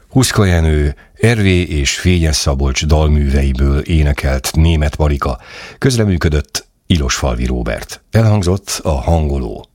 Huszka Jenő, Ervé és Fényes Szabolcs dalműveiből énekelt Németh Marika, közreműködött Ilosfalvi Róbert. Elhangzott a Hangoló.